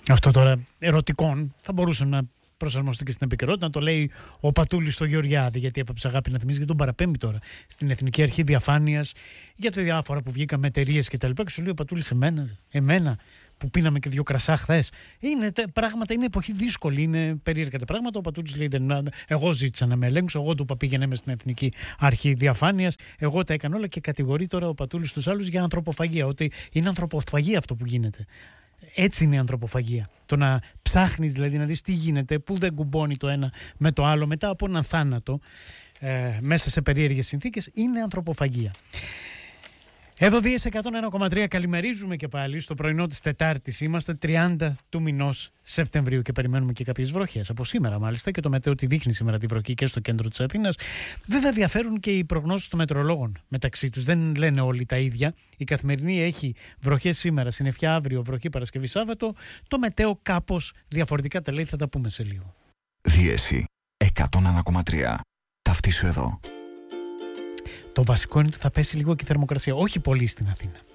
Αυτό τώρα ερωτικών θα μπορούσε να προσαρμοστεί και στην επικαιρότητα, να το λέει ο Πατούλης στο Γεωργιάδη, γιατί έπαψε αγάπη να θυμίζει, γιατί τον παραπέμπει τώρα στην Εθνική Αρχή Διαφάνειας για τα διάφορα που βγήκαμε, εταιρείες κτλ. Και σου λέει ο Πατούλης, εμένα που πίναμε και 2 κρασά χθες. Πράγματα, είναι εποχή δύσκολη, είναι περίεργα τα πράγματα. Ο Πατούλης λέει: εγώ ζήτησα να με ελέγξω, εγώ του είπα πήγαινε με στην Εθνική Αρχή Διαφάνειας, εγώ τα έκανα όλα. Και κατηγορεί τώρα ο Πατούλης τους άλλους για ανθρωποφαγία, ότι είναι ανθρωποφαγία αυτό που γίνεται. Έτσι είναι η ανθρωποφαγία. Το να ψάχνεις δηλαδή να δεις τι γίνεται, πού δεν κουμπώνει το ένα με το άλλο μετά από έναν θάνατο μέσα σε περίεργες συνθήκες, είναι ανθρωποφαγία. Εδώ Δίες 101,3, καλημερίζουμε και πάλι στο πρωινό της Τετάρτης. Είμαστε 30 του μηνός Σεπτεμβρίου και περιμένουμε και κάποιες βροχές. Από σήμερα μάλιστα, και το μετέο τη δείχνει σήμερα τη βροχή και στο κέντρο της Αθήνας. Βέβαια διαφέρουν και οι προγνώσεις των μετεωρολόγων μεταξύ τους. Δεν λένε όλοι τα ίδια. Η Καθημερινή έχει βροχές σήμερα, συννεφιά αύριο, βροχή Παρασκευή Σάββατο. Το μετέο κάπως διαφορετικά τα λέει, θα τα πούμε σε λίγο. Δίεση 101,3. Ταυτίσου εδώ. Το βασικό είναι ότι θα πέσει λίγο και η θερμοκρασία. Όχι πολύ στην Αθήνα.